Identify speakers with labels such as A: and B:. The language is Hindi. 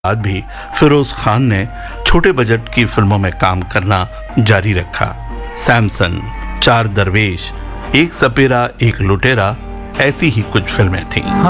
A: बाद भी फिरोज खान ने छोटे बजट की फिल्मों में काम करना जारी रखा। सैमसन, चार दरवेश, एक सपेरा एक लुटेरा ऐसी ही कुछ फिल्में थीं।